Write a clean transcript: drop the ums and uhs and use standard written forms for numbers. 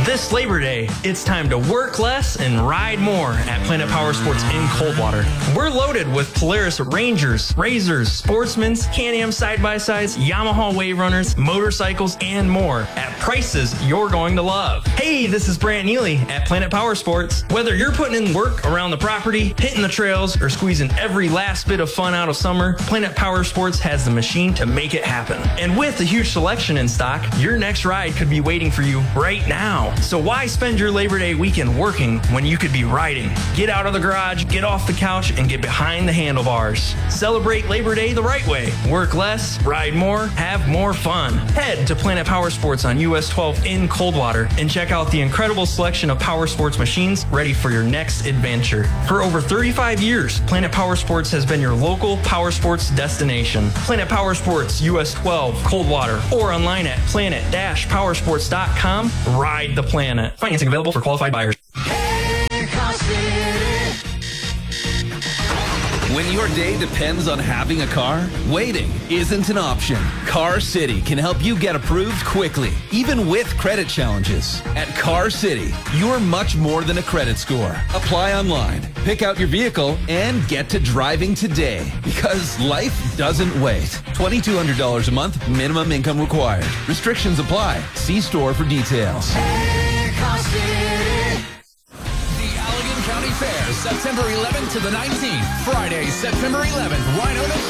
This Labor Day, it's time to work less and ride more at Planet Power Sports in Coldwater. We're loaded with Polaris Rangers, Razors, Sportsmans, Can-Am side-by-sides, Yamaha Wave Runners, motorcycles, and more at prices you're going to love. Hey, this is Brant Neely at Planet Power Sports. Whether you're putting in work around the property, hitting the trails, or squeezing every last bit of fun out of summer, Planet Power Sports has the machine to make it happen. And with a huge selection in stock, your next ride could be waiting for you right now. So why spend your Labor Day weekend working when you could be riding? Get out of the garage, get off the couch, and get behind the handlebars. Celebrate Labor Day the right way. Work less, ride more, have more fun. Head to Planet Power Sports on US 12 in Coldwater and check out the incredible selection of power sports machines ready for your next adventure. For over 35 years, Planet Power Sports has been your local power sports destination. Planet Power Sports US 12 Coldwater or online at planet-powersports.com. Ride the planet. Financing available for qualified buyers. When your day depends on having a car, waiting isn't an option. Car City can help you get approved quickly, even with credit challenges. At Car City, you're much more than a credit score. Apply online, pick out your vehicle, and get to driving today. Because life doesn't wait. $2,200 a month, minimum income required. Restrictions apply. See store for details. County Fair, September 11th to the 19th. Friday, September 11th, Rhino